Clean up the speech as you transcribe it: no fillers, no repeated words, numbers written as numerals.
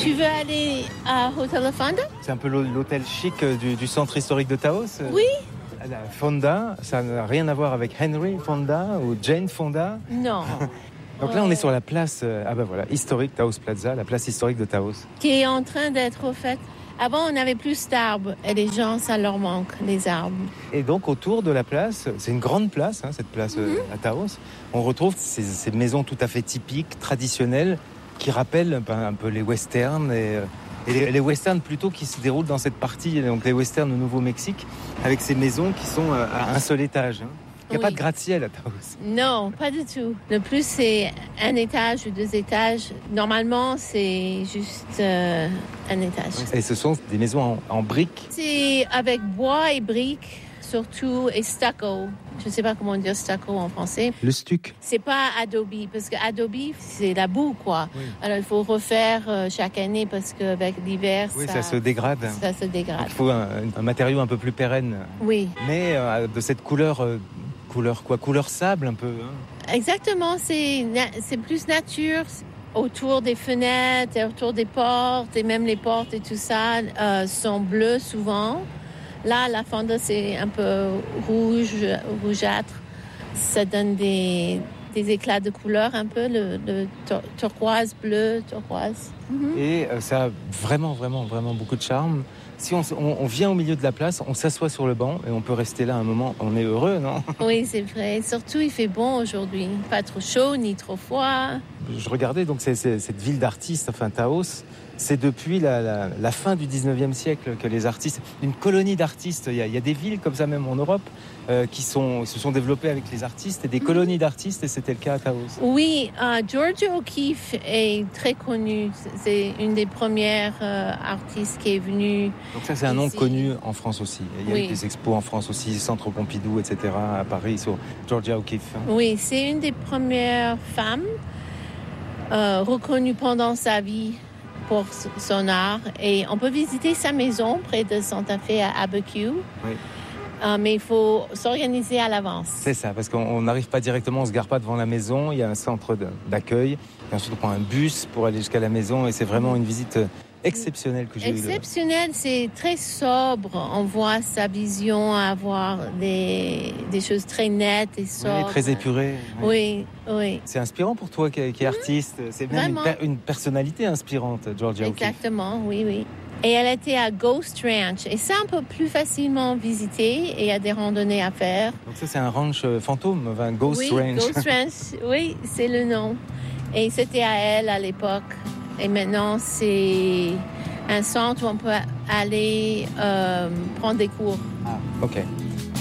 Tu veux aller à Hotel Fonda? C'est un peu l'hôtel chic du centre historique de Taos. Oui. La Fonda, ça n'a rien à voir avec Henry Fonda ou Jane Fonda. Non. Donc là, on est sur la place, historique Taos Plaza, la place historique de Taos. Qui est en train d'être refaite. Avant, on avait plus d'arbres et les gens, ça leur manque, les arbres. Et donc, autour de la place, c'est une grande place, cette place à Taos. On retrouve ces maisons tout à fait typiques, traditionnelles, qui rappellent un peu les westerns et les westerns plutôt qui se déroulent dans cette partie, donc les westerns au Nouveau-Mexique, avec ces maisons qui sont à un seul étage. Il n'y a pas de gratte-ciel à Taos. Non, pas du tout. Le plus, c'est un étage ou 2 étages. Normalement, c'est juste un étage. Et ce sont des maisons en briques. C'est avec bois et briques, surtout, et stucco. Je ne sais pas comment dire stucco en français. Le stuc. C'est pas adobe, parce que adobe, c'est la boue, quoi. Oui. Alors, il faut refaire chaque année, parce qu'avec l'hiver, ça se dégrade. Ça se dégrade. Il faut un matériau un peu plus pérenne. Oui. Mais de cette couleur quoi? Couleur sable un peu. Exactement, c'est plus nature. Autour des fenêtres, et autour des portes, et même les portes et tout ça sont bleues souvent. Là, la Fonda, c'est un peu rougeâtre. Ça donne des éclats de couleur un peu, le turquoise, bleu, turquoise. Mm-hmm. Et ça a vraiment, vraiment, vraiment beaucoup de charme. Si on vient au milieu de la place, on s'assoit sur le banc et on peut rester là un moment. On est heureux, non? Oui, c'est vrai. Surtout, il fait bon aujourd'hui. Pas trop chaud ni trop froid. Je regardais donc cette ville d'artistes, Taos. C'est depuis la fin du 19e siècle que les artistes... Une colonie d'artistes, il y a des villes comme ça même en Europe qui se sont développées avec les artistes et des colonies d'artistes, et c'était le cas à Taos. Oui, Georgia O'Keeffe est très connue. C'est une des premières artistes qui est venue. Donc ça, c'est un nom connu en France aussi. Il y a eu des expos en France aussi, Centre Pompidou, etc., à Paris, sur Georgia O'Keeffe. Oui, c'est une des premières femmes reconnues pendant sa vie pour son art. Et on peut visiter sa maison près de Santa Fe à Abiquiu. Oui. Mais il faut s'organiser à l'avance. C'est ça, parce qu'on n'arrive pas directement, on ne se gare pas devant la maison. Il y a un centre d'accueil. Et ensuite, on prend un bus pour aller jusqu'à la maison. Et c'est vraiment une visite exceptionnelle que j'ai eue. Exceptionnelle, c'est très sobre. On voit sa vision, avoir des choses très nettes et sobres. Oui, très épurées. Oui, oui. C'est inspirant pour toi qui est artiste. C'est même une personnalité inspirante, Georgia O'Keeffe. Exactement, oui, oui. Et elle était à Ghost Ranch. Et c'est un peu plus facilement visité et il y a des randonnées à faire. Donc ça, c'est un ranch fantôme, Ghost Ranch. Ghost Ranch, oui, c'est le nom. Et c'était à elle à l'époque. Et maintenant, c'est un centre où on peut aller prendre des cours. Ah, ok.